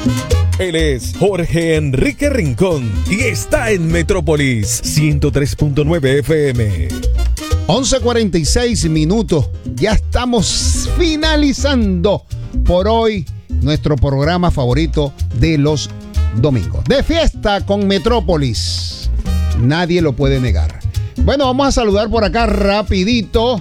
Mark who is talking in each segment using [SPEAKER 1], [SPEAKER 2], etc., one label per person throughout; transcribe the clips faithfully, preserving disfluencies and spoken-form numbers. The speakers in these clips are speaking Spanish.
[SPEAKER 1] Él es Jorge Enrique Rincón y está en Metrópolis ciento tres punto nueve F M.
[SPEAKER 2] once cuarenta y seis minutos. Ya estamos finalizando por hoy nuestro programa favorito de los domingos. De fiesta con Metrópolis. Nadie lo puede negar. Bueno, vamos a saludar por acá rapidito.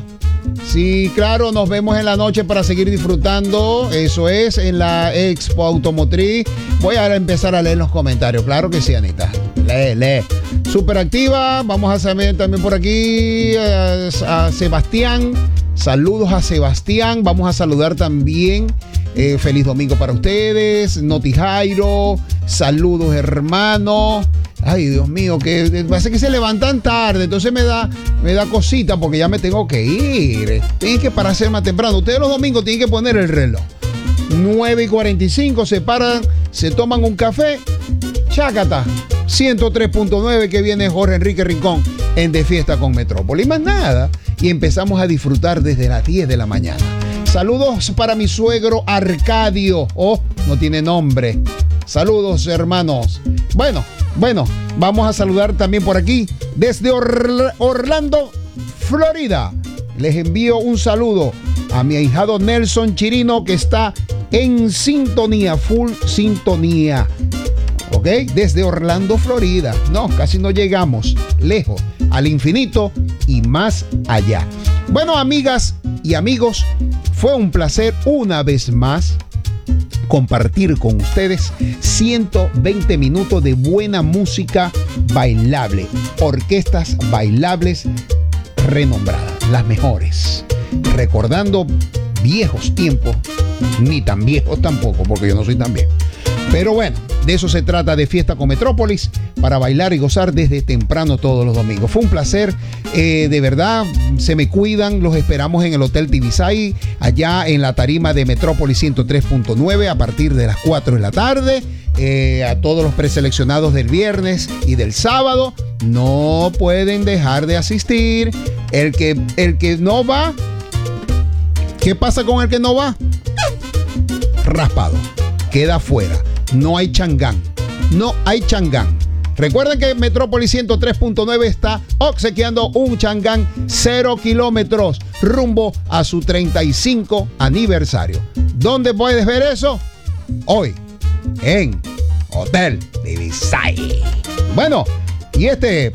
[SPEAKER 2] Sí, claro, nos vemos en la noche para seguir disfrutando. Eso es, en la Expo Automotriz. Voy a empezar a leer los comentarios. Claro que sí, Anita. Lee, lee. Súper activa. Vamos a saber también por aquí a, a Sebastián. Saludos a Sebastián. Vamos a saludar también. Eh, feliz domingo para ustedes. Noti Jairo. Saludos, hermano. Ay, Dios mío, que parece que se levantan tarde, entonces me da, me da cosita porque ya me tengo que ir. Tienen que pararse más temprano. Ustedes los domingos tienen que poner el reloj. nueve y cuarenta y cinco, se paran, se toman un café. Chácata. ciento tres punto nueve que viene Jorge Enrique Rincón en De Fiesta con Metrópolis. Más nada. Y empezamos a disfrutar desde las diez de la mañana. Saludos para mi suegro Arcadio. Oh, no tiene nombre. Saludos, hermanos. Bueno, bueno, vamos a saludar también por aquí desde Orla- Orlando, Florida. Les envío un saludo a mi ahijado Nelson Chirino, que está en sintonía, full sintonía. ¿Ok? Desde Orlando, Florida. No, casi no llegamos. Lejos, al infinito y más allá. Bueno, amigas y amigos, fue un placer una vez más compartir con ustedes ciento veinte minutos de buena música bailable, orquestas bailables renombradas, las mejores, recordando viejos tiempos, ni tan viejos tampoco, porque yo no soy tan viejo. Pero bueno, de eso se trata De Fiesta con Metrópolis, para bailar y gozar desde temprano todos los domingos. Fue un placer, eh, de verdad, se me cuidan, los esperamos en el Hotel Tibisay, allá en la tarima de Metrópolis ciento tres punto nueve a partir de las cuatro de la tarde. Eh, a todos los preseleccionados del viernes y del sábado, no pueden dejar de asistir. El que, el que no va, ¿qué pasa con el que no va? Raspado, queda fuera. No hay changán, no hay changán. Recuerden que Metrópolis ciento tres punto nueve está obsequiando un changán cero kilómetros rumbo a su treinta y cinco aniversario. ¿Dónde puedes ver eso? Hoy, en Hotel Tibisay. Bueno, y este...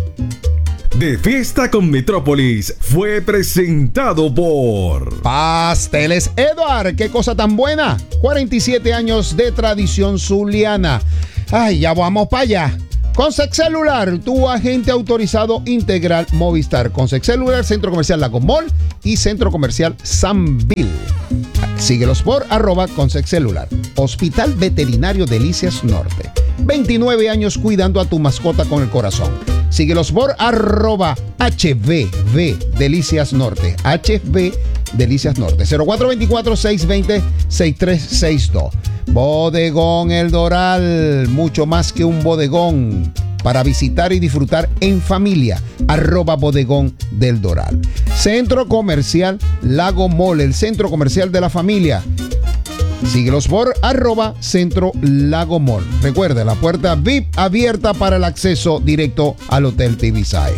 [SPEAKER 1] De Fiesta con Metrópolis fue presentado por
[SPEAKER 2] Pasteles Eduard, qué cosa tan buena. cuarenta y siete años de tradición zuliana. Ay, ya vamos para allá. Consex Celular, tu agente autorizado integral Movistar. Consex Celular, Centro Comercial Lago Mall y Centro Comercial Sanville. Síguelos por arroba Consex Celular. Hospital Veterinario Delicias Norte. veintinueve años cuidando a tu mascota con el corazón. Síguelos por arroba H V V Delicias Norte. H V Delicias Norte. cero cuatro dos cuatro, seis dos cero, seis tres seis dos. Bodegón El Doral. Mucho más que un bodegón. Para visitar y disfrutar en familia. Arroba Bodegón del Doral. Centro Comercial Lago Mall. El centro comercial de la familia. Síguelos por arroba Centro Lago Mall. Recuerda, la puerta V I P abierta para el acceso directo al Hotel Tibisay.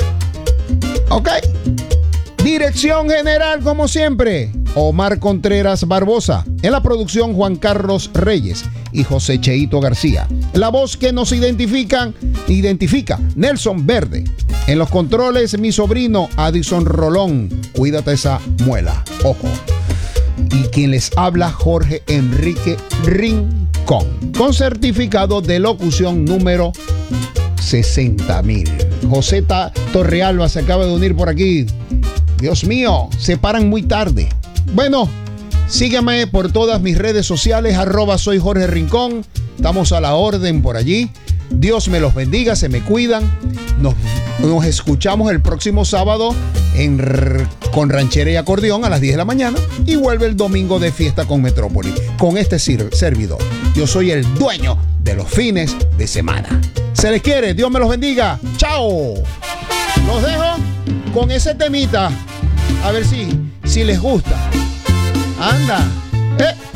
[SPEAKER 2] Ok. Dirección general, como siempre, Omar Contreras Barbosa. En la producción, Juan Carlos Reyes y José Cheito García. La voz que nos identifican, identifica, Nelson Verde. En los controles, mi sobrino Addison Rolón. Cuídate esa muela. Ojo. Y quien les habla, Jorge Enrique Rincón, con certificado de locución número sesenta mil. José Torrealba se acaba de unir por aquí. Dios mío, se paran muy tarde. Bueno, sígueme por todas mis redes sociales, arroba soy Jorge Rincón. Estamos a la orden por allí. Dios me los bendiga, se me cuidan. Nos, nos escuchamos el próximo sábado en, con Ranchera y Acordeón a las diez de la mañana y vuelve el domingo de Fiesta con Metrópolis con este servidor. Yo soy el dueño de los fines de semana. Se les quiere, Dios me los bendiga. ¡Chao! Los dejo con ese temita. A ver si, si les gusta. Anda. Eh.